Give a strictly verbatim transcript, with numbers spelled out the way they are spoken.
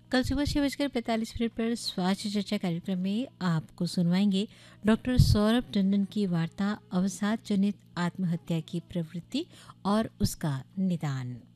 कल सुबह छः बजकर पैंतालीस मिनट पर स्वास्थ्य चर्चा कार्यक्रम में आपको सुनवाएंगे डॉक्टर सौरभ टंडन की वार्ता अवसाद जनित आत्महत्या की प्रवृत्ति और उसका निदान।